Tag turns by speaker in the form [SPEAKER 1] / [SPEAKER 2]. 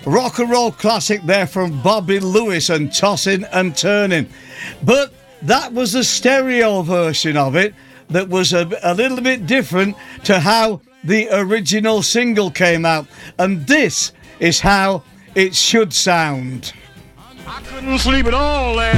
[SPEAKER 1] rock and roll classic there from Bobby Lewis and Tossing and Turning. But that was the stereo version of it that was a little bit different to how the original single came out. And this is how it should sound.
[SPEAKER 2] I couldn't sleep at all last